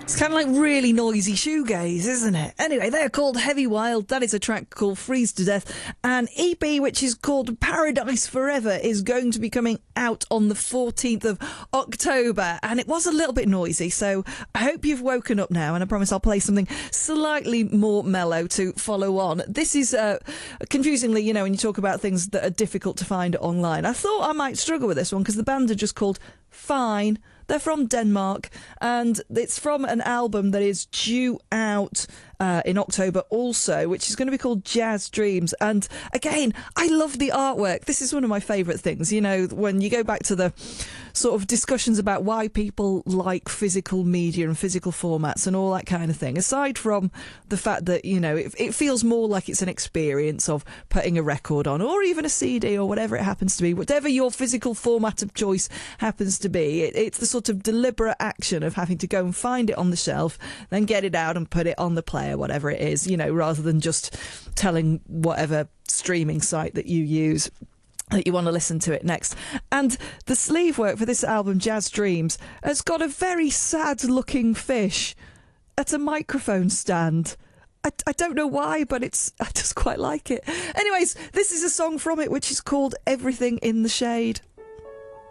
It's kind of like really noisy shoegaze, isn't it? Anyway, they're called Heavy Wild. That is a track called Freeze to Death. And EP, which is called Paradise Forever, is going to be coming out on the 14th of October. And it was a little bit noisy, so I hope you've woken up now. And I promise I'll play something slightly more mellow to follow on. This is, confusingly, you know, when you talk about things that are difficult to find online, I thought I might struggle with this one because the band are just called Fine. They're from Denmark, and it's from an album that is due out in October also, which is going to be called Jazz Dreams. And again, I love the artwork. This is one of my favourite things, you know, when you go back to the sort of discussions about why people like physical media and physical formats and all that kind of thing. Aside from the fact that, you know, it feels more like it's an experience of putting a record on, or even a CD, or whatever it happens to be, whatever your physical format of choice happens to be. It's the sort of deliberate action of having to go and find it on the shelf, then get it out and put it on the player, whatever it is, you know, rather than just telling whatever streaming site that you use that you want to listen to it next. And the sleeve work for this album, Jazz Dreams, has got a very sad looking fish at a microphone stand. I don't know why, but I just quite like it. Anyways, this is a song from it which is called Everything in the Shade.